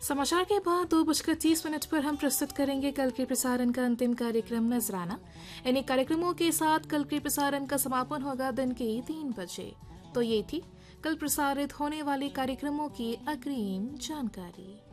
समाचार के बाद 2:30 पर हम प्रस्तुत करेंगे कल के प्रसारण का अंतिम कार्यक्रम नजराना। इन्हीं कार्यक्रमों के साथ कल के प्रसारण का समापन होगा दिन के 3 बजे। तो ये थी कल प्रसारित होने वाले कार्यक्रमों की अग्रिम जानकारी।